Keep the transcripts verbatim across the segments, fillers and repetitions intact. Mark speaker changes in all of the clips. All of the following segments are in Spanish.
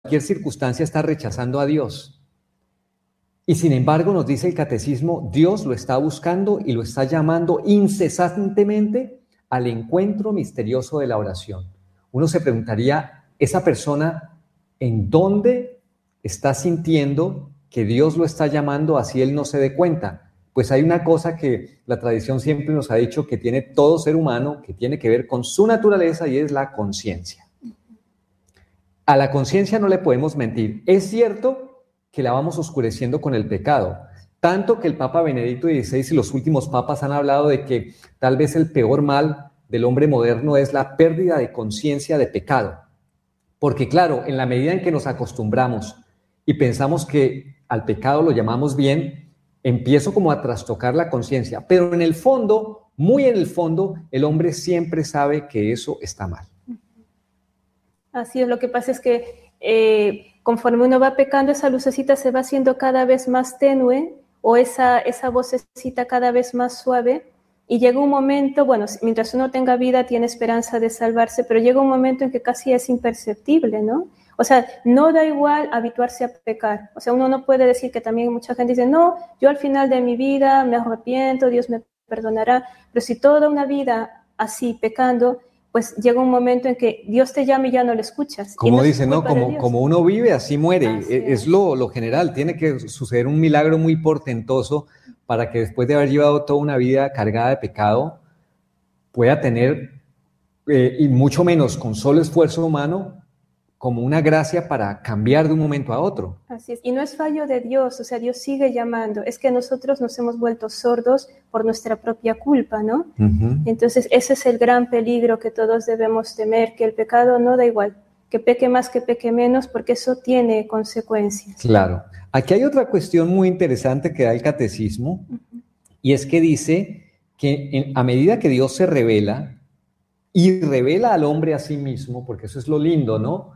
Speaker 1: cualquier circunstancia está rechazando a Dios. Y sin embargo, nos dice el catecismo, Dios lo está buscando y lo está llamando incesantemente al encuentro misterioso de la oración. Uno se preguntaría, ¿esa persona en dónde está sintiendo que Dios lo está llamando así él no se dé cuenta? Pues hay una cosa que la tradición siempre nos ha dicho que tiene todo ser humano, que tiene que ver con su naturaleza y es la conciencia. A la conciencia no le podemos mentir. Es cierto que la vamos oscureciendo con el pecado, tanto que el Papa Benedicto dieciséis y los últimos papas han hablado de que tal vez el peor mal del hombre moderno es la pérdida de conciencia de pecado. Porque claro, en la medida en que nos acostumbramos y pensamos que al pecado lo llamamos bien, empiezo como a trastocar la conciencia, pero en el fondo, muy en el fondo, el hombre siempre sabe que eso está mal.
Speaker 2: Así es, lo que pasa es que eh, conforme uno va pecando, esa lucecita se va haciendo cada vez más tenue o esa, esa vocecita cada vez más suave y llega un momento, bueno, mientras uno tenga vida tiene esperanza de salvarse, pero llega un momento en que casi es imperceptible, ¿no? O sea, no da igual habituarse a pecar. O sea, uno no puede decir que también mucha gente dice, no, yo al final de mi vida me arrepiento, Dios me perdonará, pero si toda una vida así pecando, pues llega un momento en que Dios te llama y ya no le escuchas.
Speaker 1: Como
Speaker 2: no
Speaker 1: dice, ¿no? Como, como uno vive, así muere. Así es, es lo, lo general. Tiene que suceder un milagro muy portentoso para que después de haber llevado toda una vida cargada de pecado, pueda tener, eh, y mucho menos con solo esfuerzo humano, como una gracia para cambiar de un momento a otro.
Speaker 2: Así es, y no es fallo de Dios, o sea, Dios sigue llamando, es que nosotros nos hemos vuelto sordos por nuestra propia culpa, ¿no? Uh-huh. Entonces, ese es el gran peligro que todos debemos temer, que el pecado no da igual, que peque más, que peque menos, porque eso tiene consecuencias.
Speaker 1: Claro. Aquí hay otra cuestión muy interesante que da el catecismo, uh-huh. y es que dice que en, a medida que Dios se revela, y revela al hombre a sí mismo, porque eso es lo lindo, ¿no?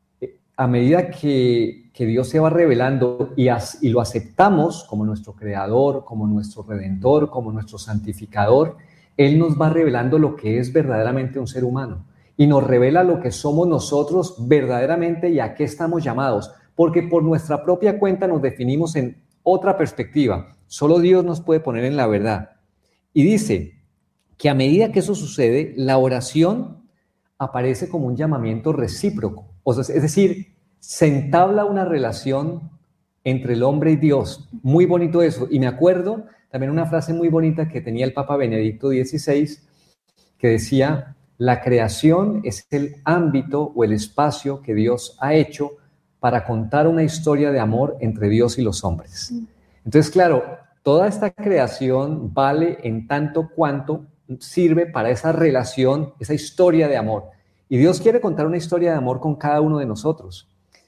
Speaker 1: A medida que, que Dios se va revelando y, as, y lo aceptamos como nuestro creador, como nuestro redentor, como nuestro santificador, Él nos va revelando lo que es verdaderamente un ser humano y nos revela lo que somos nosotros verdaderamente y a qué estamos llamados, porque por nuestra propia cuenta nos definimos en otra perspectiva. Solo Dios nos puede poner en la verdad. Y dice que a medida que eso sucede, la oración aparece como un llamamiento recíproco. O sea, es decir, se entabla una relación entre el hombre y Dios. Muy bonito eso. Y me acuerdo también una frase muy bonita que tenía el Papa Benedicto dieciséis, que decía, la creación es el ámbito o el espacio que Dios ha hecho para contar una historia de amor entre Dios y los hombres. Entonces, claro, toda esta creación vale en tanto cuanto sirve para esa relación, esa historia de amor. Y Dios quiere contar una historia de amor con cada uno de nosotros.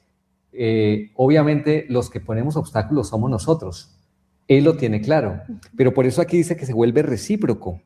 Speaker 1: Eh, obviamente los que ponemos obstáculos somos nosotros. Él lo tiene claro. Pero por eso aquí dice que se vuelve recíproco.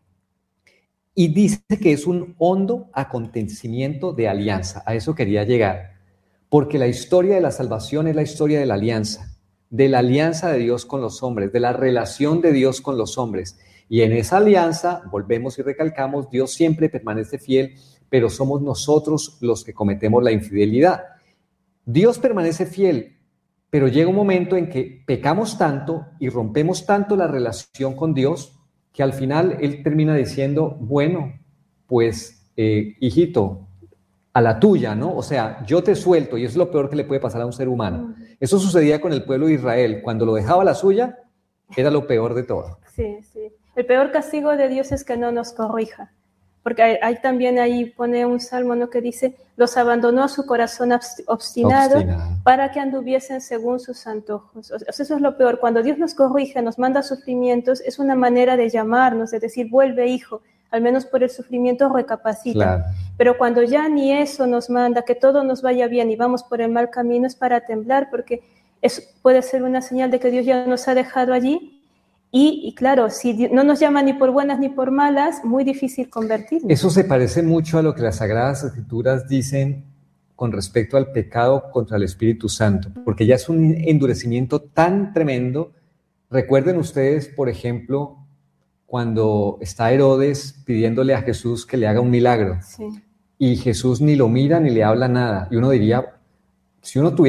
Speaker 1: Y dice que es un hondo acontecimiento de alianza. A eso quería llegar. Porque la historia de la salvación es la historia de la alianza. De la alianza de Dios con los hombres. De la relación de Dios con los hombres. Y en esa alianza, volvemos y recalcamos, Dios siempre permanece fiel, pero somos nosotros los que cometemos la infidelidad. Dios permanece fiel, pero llega un momento en que pecamos tanto y rompemos tanto la relación con Dios que al final Él termina diciendo, bueno, pues, eh, hijito, a la tuya, ¿no? O sea, yo te suelto y eso es lo peor que le puede pasar a un ser humano. Eso sucedía con el pueblo de Israel. Cuando lo dejaba a la suya, era lo peor de todo.
Speaker 2: Sí, sí. El peor castigo de Dios es que no nos corrija. Porque hay, hay también ahí pone un salmo, ¿no?, que dice, los abandonó a su corazón obstinado, obstinado para que anduviesen según sus antojos. O sea, eso es lo peor. Cuando Dios nos corrige, nos manda sufrimientos, es una manera de llamarnos, de decir, vuelve hijo, al menos por el sufrimiento recapacita. Claro. Pero cuando ya ni eso nos manda, que todo nos vaya bien y vamos por el mal camino, es para temblar, porque eso puede ser una señal de que Dios ya nos ha dejado allí. Y, y claro, si no nos llama ni por buenas ni por malas, muy difícil convertirnos.
Speaker 1: Eso se parece mucho a lo que las Sagradas Escrituras dicen con respecto al pecado contra el Espíritu Santo, porque ya es un endurecimiento tan tremendo. Recuerden ustedes, por ejemplo, cuando está Herodes pidiéndole a Jesús que le haga un milagro, sí. y Jesús ni lo mira ni le habla nada, y uno diría, si uno tuviera